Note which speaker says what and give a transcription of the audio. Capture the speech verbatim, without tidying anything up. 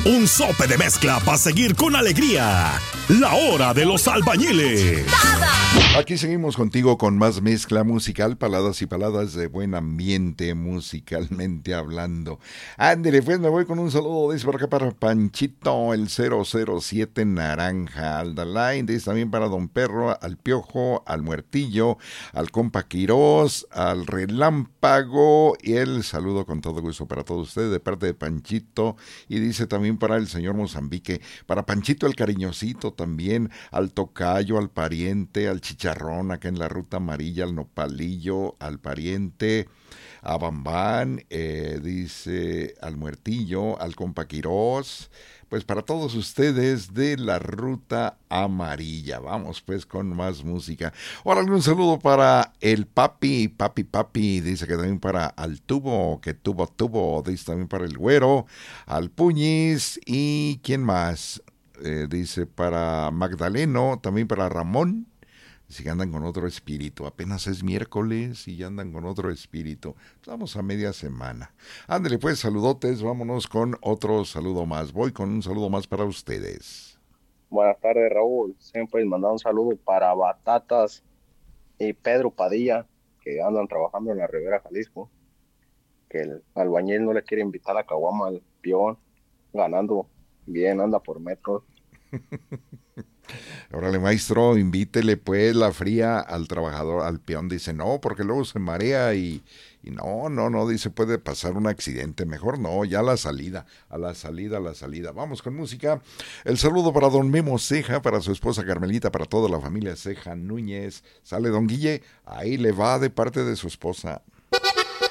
Speaker 1: Un sope de mezcla para seguir con alegría. La hora de los albañiles.
Speaker 2: Aquí seguimos contigo con más mezcla musical, paladas y paladas de buen ambiente musicalmente hablando. Ándele, pues me voy con un saludo, dice por acá para Panchito, el cero cero siete Naranja, al Dalai, dice también para Don Perro, al Piojo, al Muertillo, al compa Quirós, al Relámpago, y el saludo con todo gusto para todos ustedes de parte de Panchito, y dice también para el señor Mozambique, para Panchito el cariñosito también, al Tocayo, al pariente, al Chicharrón acá en la Ruta Amarilla, al Nopalillo, al pariente, a Bambán, eh, dice al Muertillo, al compa Quirós, pues para todos ustedes de la Ruta Amarilla. Vamos pues con más música. Ahora un saludo para el papi, papi, papi, dice que también para al tubo, que tubo, tubo, dice también para el güero, al Puñis y ¿quién más? Eh, dice para Magdaleno, también para Ramón. Si andan con otro espíritu, apenas es miércoles y ya andan con otro espíritu. Estamos a media semana. Ándale pues, saludotes, vámonos con otro saludo más. Voy con un saludo más para ustedes.
Speaker 3: Buenas tardes, Raúl. Siempre mandar un saludo para Batatas y Pedro Padilla, que andan trabajando en la Ribera Jalisco. Que el albañil no le quiere invitar a Caguama al peón, ganando bien, anda por metros.
Speaker 2: Órale, maestro, invítele pues la fría al trabajador, al peón. Dice, no, porque luego se marea y, y no, no, no, dice, puede pasar un accidente. Mejor no, ya a la salida, a la salida, a la salida. Vamos con música. El saludo para don Memo Ceja, para su esposa Carmelita, para toda la familia Ceja Núñez. Sale don Guille, ahí le va de parte de su esposa.